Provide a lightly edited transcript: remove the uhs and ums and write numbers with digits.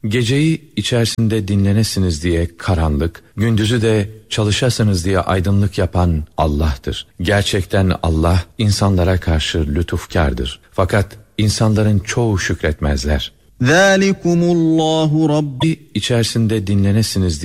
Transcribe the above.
Geceyi içerisinde dinlenesiniz diye karanlık, gündüzü de çalışasınız diye aydınlık yapan Allah'tır. Gerçekten Allah insanlara karşı lütufkardır. Fakat insanların çoğu şükretmezler. ذَٰلِكُمُ اللّٰهُ رَبِّ İçerisinde dinlenesiniz diye